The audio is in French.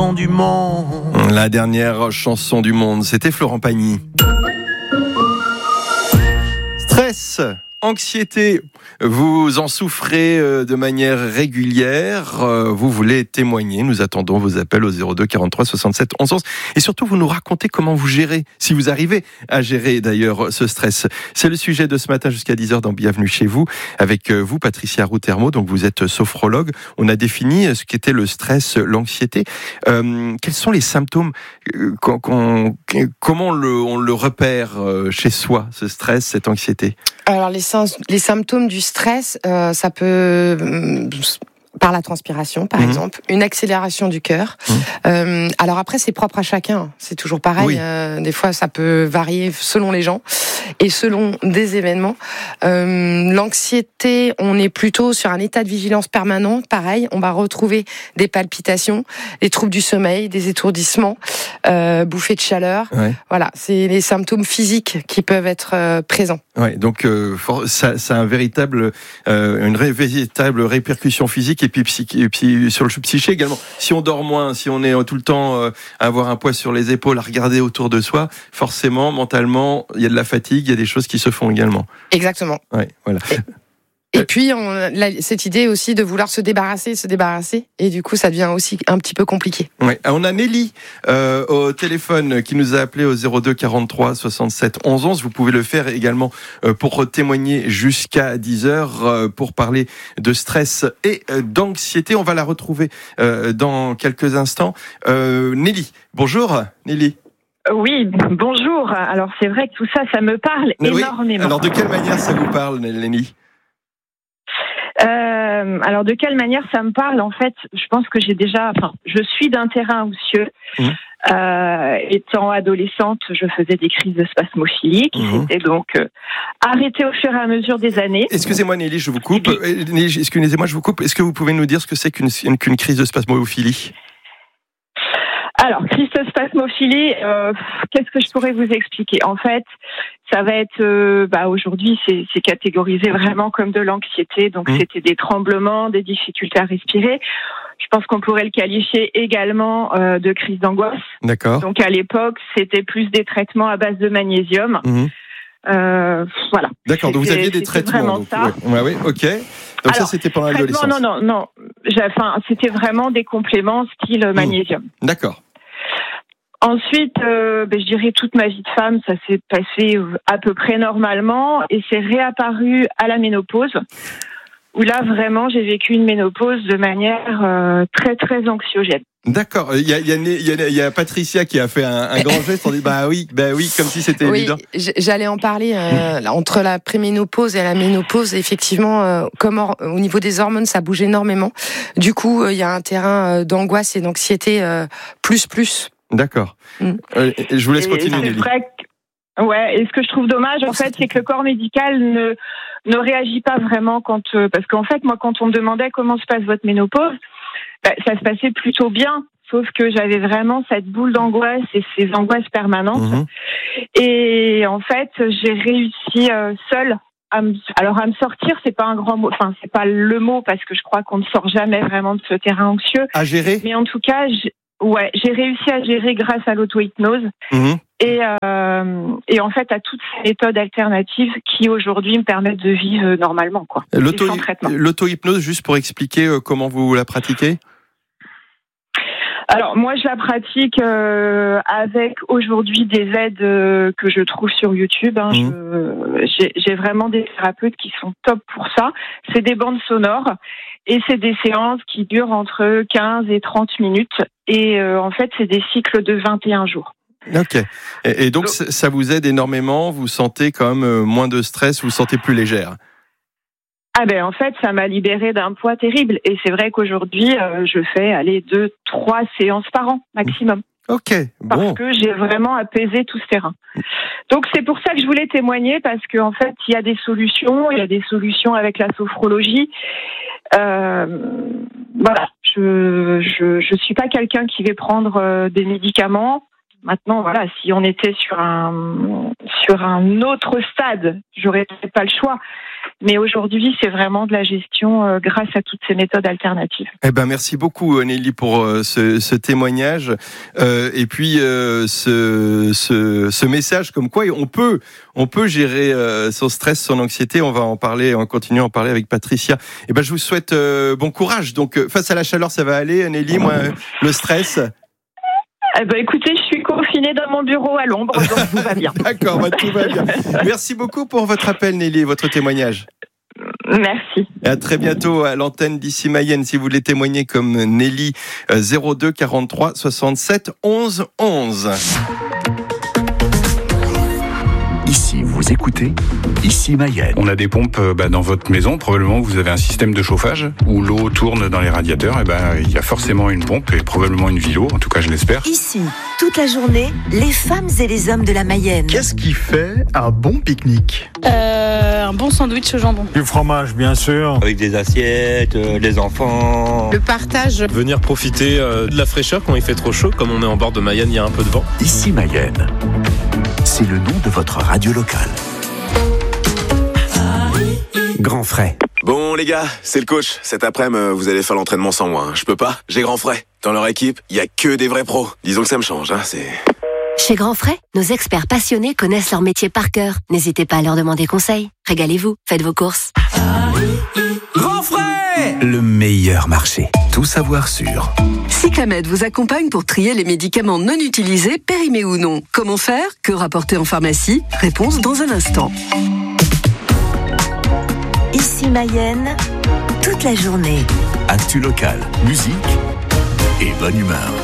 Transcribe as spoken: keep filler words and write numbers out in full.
chanson du monde. La dernière chanson du monde, c'était Florent Pagny. Stress, anxiété, vous en souffrez de manière régulière, vous voulez témoigner, nous attendons vos appels au zéro deux quarante-trois soixante-sept onze onze et surtout vous nous racontez comment vous gérez, si vous arrivez à gérer d'ailleurs ce stress. C'est le sujet de ce matin jusqu'à dix heures dans Bienvenue chez vous, avec vous Patricia Roux-Thermot, donc vous êtes sophrologue. On a défini ce qu'était le stress, l'anxiété. Euh, quels sont les symptômes, qu'on, qu'on, comment on le, on le repère chez soi, ce stress, cette anxiété? Alors les, les symptômes du stress, euh, ça peut euh, par la transpiration, par mmh. exemple, une accélération du cœur. Mmh. Euh, alors après, c'est propre à chacun. C'est toujours pareil. Oui. Euh, des fois, ça peut varier selon les gens et selon des événements. Euh, l'anxiété, on est plutôt sur un état de vigilance permanent. Pareil, on va retrouver des palpitations, des troubles du sommeil, des étourdissements, euh, bouffées de chaleur. Ouais. Voilà, c'est les symptômes physiques qui peuvent être euh, présents. Ouais, donc euh, ça, ça a un véritable, euh, une ré- véritable répercussion physique et puis, psychi- et puis sur le psyché également. Si on dort moins, si on est tout le temps euh, à avoir un poids sur les épaules, à regarder autour de soi, forcément, mentalement, il y a de la fatigue, il y a des choses qui se font également. Exactement. Ouais, voilà. Et... Et puis, on, la, cette idée aussi de vouloir se débarrasser, se débarrasser, et du coup, ça devient aussi un petit peu compliqué. Ouais. On a Nelly euh, au téléphone qui nous a appelé au zéro deux quarante-trois soixante-sept onze onze. Vous pouvez le faire également euh, pour témoigner jusqu'à dix heures euh, pour parler de stress et euh, d'anxiété. On va la retrouver euh, dans quelques instants. Euh, Nelly, bonjour Nelly. Oui, bonjour. Alors, c'est vrai que tout ça, ça me parle oui. énormément. Alors, de quelle manière ça vous parle, Nelly ? Euh, alors de quelle manière ça me parle? En fait, je pense que j'ai déjà, enfin, je suis d'un terrain anxieux. Mmh. Euh, étant adolescente, je faisais des crises de spasmophilie qui mmh. s'étaient donc euh, arrêtées au fur et à mesure des années. Excusez-moi Nelly, je vous coupe. Nelly, excusez-moi, je vous coupe. Est-ce que vous pouvez nous dire ce que c'est qu'une, qu'une crise de spasmophilie? Alors, crise de spasmophilie, euh, qu'est-ce que je pourrais vous expliquer? En fait, ça va être, euh, bah aujourd'hui, c'est, c'est catégorisé vraiment comme de l'anxiété. Donc, mmh. c'était des tremblements, des difficultés à respirer. Je pense qu'on pourrait le qualifier également euh, de crise d'angoisse. D'accord. Donc, à l'époque, c'était plus des traitements à base de magnésium. Mmh. Euh, voilà. D'accord, donc vous aviez des traitements. Vraiment donc, ça. Ouais, ouais, ok. Donc Alors, ça, c'était pendant l'adolescence. Non, non, non, non. Enfin, c'était vraiment des compléments style mmh. magnésium. D'accord. Ensuite, euh, ben, je dirais toute ma vie de femme, ça s'est passé à peu près normalement et c'est réapparu à la ménopause, où là vraiment j'ai vécu une ménopause de manière euh, très très anxiogène. D'accord. Il y a, il y a, il y a, il y a Patricia qui a fait un, un grand geste. On dit bah oui, bah oui, comme si c'était oui, évident. J'allais en parler euh, entre la préménopause et la ménopause. Effectivement, euh, comme or, au niveau des hormones, ça bouge énormément. Du coup, il euh, y a un terrain d'angoisse et d'anxiété euh, plus plus. D'accord. Mmh. Euh, je vous laisse continuer, et Nelly. Que, ouais, et ce que je trouve dommage, en fait, c'est que le corps médical ne, ne réagit pas vraiment quand... Euh, parce qu'en fait, moi, quand on me demandait comment se passe votre ménopause, bah, ça se passait plutôt bien, sauf que j'avais vraiment cette boule d'angoisse et ces angoisses permanentes. Mmh. Et en fait, j'ai réussi euh, seule à me, alors à me sortir, c'est pas un grand mot, enfin, c'est pas le mot, parce que je crois qu'on ne sort jamais vraiment de ce terrain anxieux. À gérer? Mais en tout cas... J'ai, Ouais, j'ai réussi à gérer grâce à l'auto-hypnose mmh. et, euh, et en fait à toutes ces méthodes alternatives qui aujourd'hui me permettent de vivre normalement, quoi. L'auto- sans traitement. L'auto-hypnose, juste pour expliquer comment vous la pratiquez? Alors moi je la pratique euh, avec aujourd'hui des aides euh, que je trouve sur YouTube. Hein. Mmh. Je, j'ai, j'ai vraiment des thérapeutes qui sont top pour ça. C'est des bandes sonores et c'est des séances qui durent entre quinze et trente minutes et euh, en fait c'est des cycles de vingt et un jours. Ok. Et, et donc, donc ça vous aide énormément, vous sentez quand même moins de stress, vous vous sentez plus légère? Ah ben en fait ça m'a libérée d'un poids terrible et c'est vrai qu'aujourd'hui euh, je fais aller deux trois séances par an maximum. Ok, bon. Parce que j'ai vraiment apaisé tout ce terrain. Donc c'est pour ça que je voulais témoigner, parce qu'en fait il y a des solutions, il y a des solutions avec la sophrologie. Euh, voilà, je je je suis pas quelqu'un qui va prendre euh, des médicaments. Maintenant, voilà, si on était sur un sur un autre stade, j'aurais peut-être pas le choix. Mais aujourd'hui, c'est vraiment de la gestion euh, grâce à toutes ces méthodes alternatives. Eh ben, merci beaucoup, Nelly, pour euh, ce, ce témoignage euh, et puis euh, ce, ce, ce message comme quoi on peut on peut gérer euh, son stress, son anxiété. On va en parler, on continue à en parler avec Patricia. Eh ben, je vous souhaite euh, bon courage. Donc, face à la chaleur, ça va aller, Nelly. Moi, le stress. Eh ben, écoutez, je suis confinée dans mon bureau à l'ombre, donc tout va bien. D'accord, bah, tout va bien. Merci beaucoup pour votre appel, Nelly, et votre témoignage. Merci. Et à très bientôt à l'antenne d'Ici Mayenne. Si vous voulez témoigner comme Nelly, zéro deux quarante-trois soixante-sept onze onze. Ici, vous écoutez Ici Mayenne. On a des pompes bah, dans votre maison. Probablement, vous avez un système de chauffage où l'eau tourne dans les radiateurs. Et ben, il y a forcément une pompe et probablement une vilo. En tout cas, je l'espère. Ici, toute la journée, les femmes et les hommes de la Mayenne. Qu'est-ce qui fait un bon pique-nique ? euh, Un bon sandwich au jambon. Du fromage, bien sûr. Avec des assiettes, euh, les enfants. Le partage. Venir profiter euh, de la fraîcheur quand il fait trop chaud. Comme on est en bord de Mayenne, il y a un peu de vent. Ici Mayenne. C'est le nom de votre radio locale. Grand frais. Bon les gars, c'est le coach. Cet après-midi, vous allez faire l'entraînement sans moi. Hein. Je peux pas, j'ai Grand frais. Dans leur équipe, il y a que des vrais pros. Disons que ça me change, hein, c'est... Chez Grand Frais, nos experts passionnés connaissent leur métier par cœur. N'hésitez pas à leur demander conseil. Régalez-vous, faites vos courses. Grand frais, le meilleur marché. Tout savoir sur. Cyclamed vous accompagne pour trier les médicaments non utilisés, périmés ou non. Comment faire ? Que rapporter en pharmacie ? Réponse dans un instant. Ici Mayenne, toute la journée. Actu local, musique et bonne humeur.